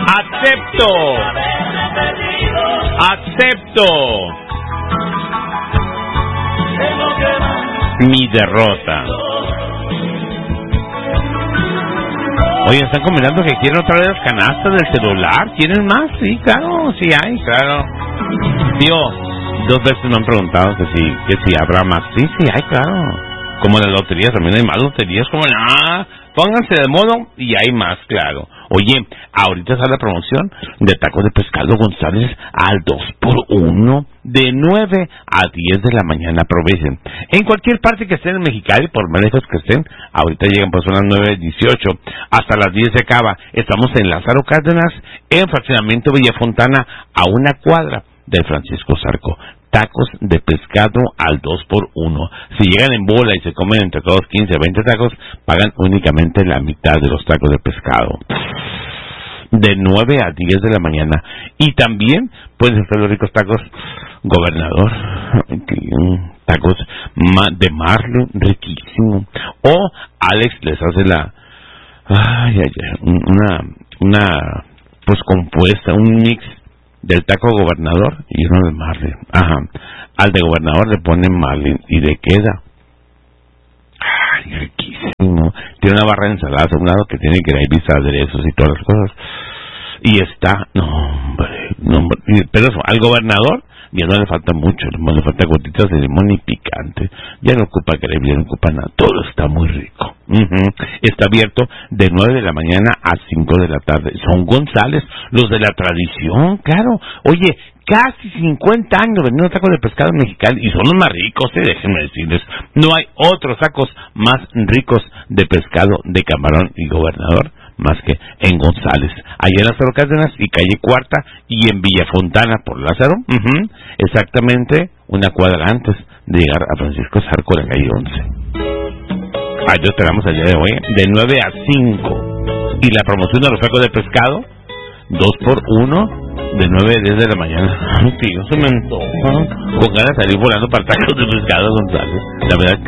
Acepto mi derrota. Oye, están comentando que quieren otra vez las canastas del celular. ¿Quieren más? Sí, claro, sí hay, claro. Tío, 2 veces me han preguntado que si habrá más. Sí, hay, claro. Como en las loterías, también hay más loterías. Como pónganse de modo y hay más, claro. Oye, ahorita está la promoción de tacos de pescado González al 2x1 de 9 a 10 de la mañana. Aprovechen. En cualquier parte que estén en Mexicali, por más lejos que estén, ahorita llegan pues son las 9:18 hasta las 10 se acaba. Estamos en Lázaro Cárdenas, en fraccionamiento Villa Fontana, a una cuadra del Francisco Zarco. Tacos de pescado al 2x1. Si llegan en bola y se comen entre todos 15 o 20 tacos, pagan únicamente la mitad de los tacos de pescado. De 9 a 10 de la mañana. Y también pueden ser los ricos tacos Gobernador. Tacos de marlin, riquísimo. O Alex les hace una pues compuesta, un mix del taco Gobernador y uno de marlin. Ajá. Al de Gobernador le ponen marlin y le queda riquísimo. Tiene una barra de ensaladas a un lado que tiene gravy, aderezos y todas las cosas. Y está, no hombre. Pero eso, al Gobernador ya no le falta mucho, le falta gotitas de limón y picante. Ya no ocupa gravy, ya no ocupa nada. Todo está muy rico. Está abierto de 9 de la mañana a 5 de la tarde. Son González, los de la tradición, claro. Oye, casi 50 años vendiendo tacos de pescado mexicano y son los más ricos, déjenme decirles. No hay otros tacos más ricos de pescado, de camarón y Gobernador más que en González. Allá en Lázaro Cárdenas y calle Cuarta y en Villa Fontana por Lázaro. Exactamente una cuadra antes de llegar a Francisco Zarco de la calle 11. Allí esperamos el día de hoy, de 9 a 5. Y la promoción de los tacos de pescado, 2x1, de 9 a 10 de la mañana. Ay, tío, se me antoja. Con ganas de salir volando para tacos de pescado, González. La verdad